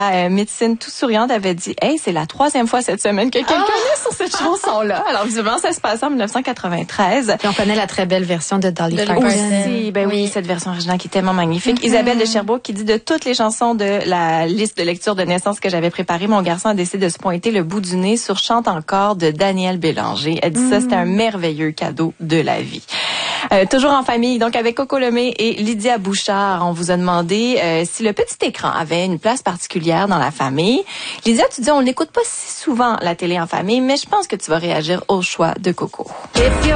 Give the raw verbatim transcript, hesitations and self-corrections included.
Euh, médecine tout souriante avait dit « Hey, c'est la troisième fois cette semaine que quelqu'un Ah! est sur cette chanson-là. » Alors, visiblement, ça se passe en dix-neuf cent quatre-vingt-treize. Puis on connaît la très belle version de Dolly Dolly Parton. Aussi, ben oui. Oui. cette version originale qui est tellement magnifique. Mm-hmm. Isabelle de Sherbrooke qui dit de toutes les chansons de la liste de lecture de naissance que j'avais préparée, mon garçon a décidé de se pointer le bout du nez sur Chante encore de Daniel Bélanger. Elle dit mm. ça, c'est un merveilleux cadeau de la vie. Euh, toujours en famille, donc avec Coco Lemay et Lydia Bouchard, on vous a demandé euh, si le petit écran avait une place particulière dans la famille. Lydia, tu dis on n'écoute pas si souvent la télé en famille, mais je pense que tu vas réagir au choix de Coco.